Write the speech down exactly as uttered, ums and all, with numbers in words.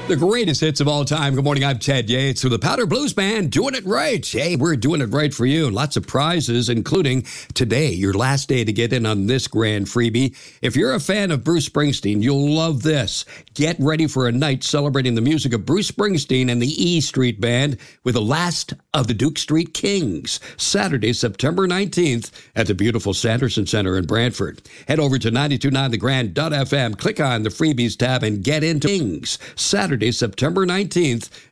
The greatest hits of all time. Good morning, I'm Ted Yates with the Powder Blues Band, doing it right. Hey, we're doing it right for you. Lots of prizes, including today, your last day to get in on this grand freebie. If you're a fan of Bruce Springsteen, you'll love this. Get ready for a night celebrating the music of Bruce Springsteen and the E Street Band with the last of the Duke Street Kings, Saturday, September nineteenth at the beautiful Sanderson Center in Brantford. Head over to nine two nine the grand dot f m, click on the freebies tab, and get into Kings, Saturday, September nineteenth